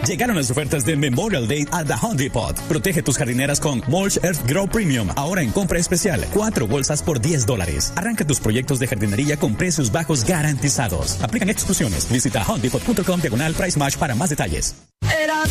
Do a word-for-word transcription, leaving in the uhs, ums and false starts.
Llegaron las ofertas de Memorial Day a The Home Depot. Protege tus jardineras con Mulch Earth Grow Premium. Ahora en compra especial. Cuatro bolsas por diez dólares. Arranca tus proyectos de jardinería con precios bajos garantizados. Aplican exclusiones. Visita home depot punto com diagonal price match para más detalles.